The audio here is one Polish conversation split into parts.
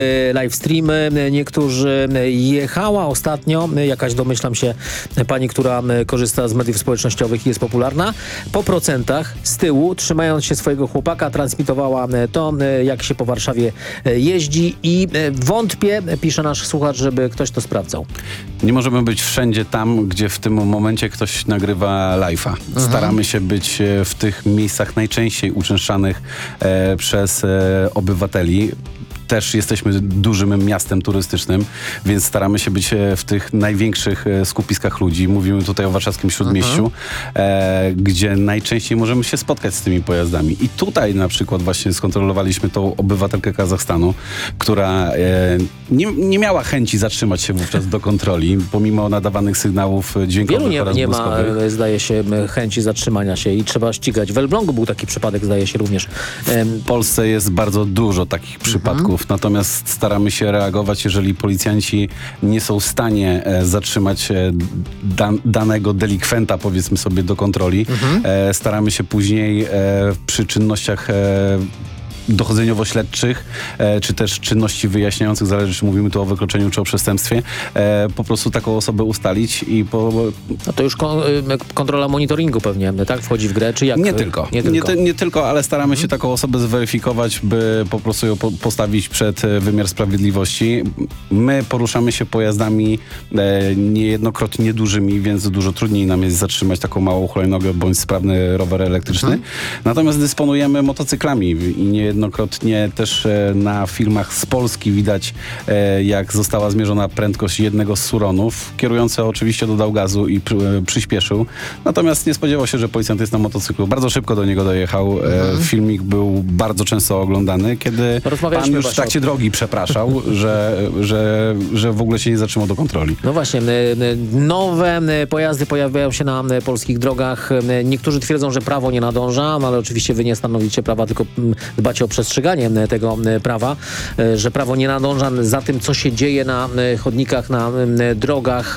live streamy. Niektórzy jechała ostatnio, jakaś domyślam się pani, która korzysta z mediów społecznościowych i jest popularna, po procentach z tyłu, trzymając się swojego chłopaka, transmitowała to, jak się po Warszawie jeździ i wątpię, pisze nasz słuchacz, żeby ktoś to sprawdzał. Nie możemy być wszędzie tam, gdzie w tym momencie ktoś nagrywa live'a. Staramy się być w tych miejscach najczęściej uczęszczanych przez obywateli. Też jesteśmy dużym miastem turystycznym, więc staramy się być w tych największych skupiskach ludzi. Mówimy tutaj o warszawskim Śródmieściu, gdzie najczęściej możemy się spotkać z tymi pojazdami. I tutaj na przykład właśnie skontrolowaliśmy tą obywatelkę Kazachstanu, która nie miała chęci zatrzymać się wówczas do kontroli, pomimo nadawanych sygnałów dźwiękowych oraz nie ma, błyskowych. zdaje się, chęci zatrzymania się i trzeba ścigać. W Elblągu był taki przypadek, zdaje się również. W Polsce jest bardzo dużo takich przypadków, natomiast staramy się reagować, jeżeli policjanci nie są w stanie zatrzymać danego delikwenta, powiedzmy sobie, do kontroli. Staramy się później przy czynnościach dochodzeniowo-śledczych, czy też czynności wyjaśniających, zależy czy mówimy tu o wykroczeniu, czy o przestępstwie, po prostu taką osobę ustalić i No to już kontrola monitoringu pewnie, tak? Wchodzi w grę, czy jak? Nie tylko. Nie tylko, ale staramy się taką osobę zweryfikować, by po prostu ją postawić przed wymiar sprawiedliwości. My poruszamy się pojazdami niejednokrotnie dużymi, więc dużo trudniej nam jest zatrzymać taką małą hulajnogę bądź sprawny rower elektryczny. Natomiast dysponujemy motocyklami i niejednokrotnie też na filmach z Polski widać, jak została zmierzona prędkość jednego z Suronów. Kierujący oczywiście dodał gazu i przyspieszył. Natomiast nie spodziewał się, że policjant jest na motocyklu. Bardzo szybko do niego dojechał. Filmik był bardzo często oglądany, kiedy pan już w trakcie drogi przepraszał, że w ogóle się nie zatrzymał do kontroli. No właśnie, nowe pojazdy pojawiają się na polskich drogach. Niektórzy twierdzą, że prawo nie nadąża, ale oczywiście wy nie stanowicie prawa, tylko dbacie o przestrzeganie tego prawa, że prawo nie nadąża za tym, co się dzieje na chodnikach, na drogach.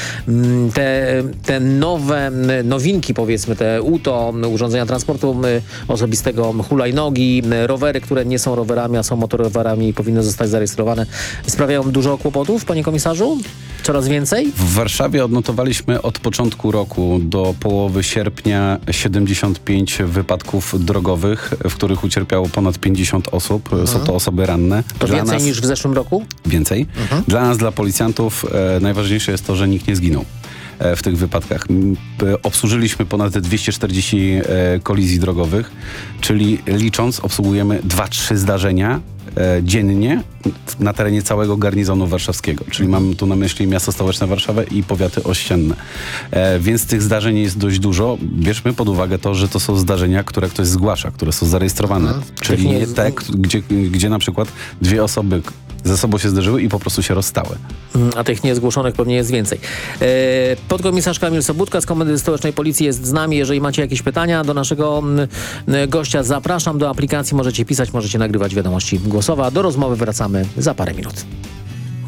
Te nowe nowinki, powiedzmy, te UTO, urządzenia transportu osobistego, hulajnogi, rowery, które nie są rowerami, a są motorowerami i powinny zostać zarejestrowane, sprawiają dużo kłopotów, panie komisarzu? Coraz więcej? W Warszawie odnotowaliśmy od początku roku do połowy sierpnia 75 wypadków drogowych, w których ucierpiało ponad 50 osób. Są to osoby ranne. To dla więcej nas, niż w zeszłym roku? Więcej. Dla nas, dla policjantów, najważniejsze jest to, że nikt nie zginął w tych wypadkach. Obsłużyliśmy ponad 240 kolizji drogowych, czyli licząc obsługujemy 2-3 zdarzenia dziennie na terenie całego garnizonu warszawskiego. Czyli mam tu na myśli miasto stołeczne Warszawę i powiaty ościenne. Więc tych zdarzeń jest dość dużo. Bierzmy pod uwagę to, że to są zdarzenia, które ktoś zgłasza, które są zarejestrowane. Czyli nie te, gdzie na przykład 2 osoby ze sobą się zderzyły i po prostu się rozstały. A tych niezgłoszonych pewnie jest więcej. Podkomisarz Kamil Sobudka z Komendy Stołecznej Policji jest z nami. Jeżeli macie jakieś pytania do naszego gościa, zapraszam do aplikacji. Możecie pisać, możecie nagrywać wiadomości głosowe. Do rozmowy wracamy za parę minut.